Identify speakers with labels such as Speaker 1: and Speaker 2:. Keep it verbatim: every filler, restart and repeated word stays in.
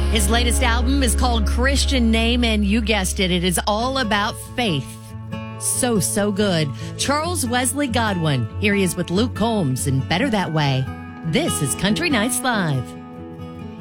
Speaker 1: His latest album is called Christian Name, and you guessed it, it is all about faith. So, so good. Charles Wesley Godwin. Here he is with Luke Combs and Better That Way. This is Country Nights Live.